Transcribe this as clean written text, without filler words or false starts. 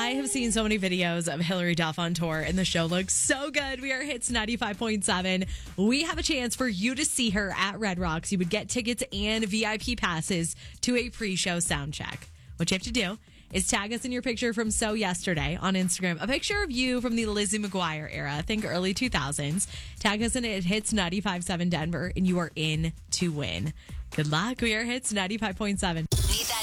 I have seen so many videos of Hilary Duff on tour, and the show looks so good. We are Hits 95.7. We have a chance for you to see her at Red Rocks. You would get tickets and VIP passes to a pre-show sound check. What you have to do is tag us in your picture from So Yesterday on Instagram. A picture of you from the Lizzie McGuire era, I think early 2000s. Tag us in it Hits 95.7 Denver, and you are in to win. Good luck. We are Hits 95.7.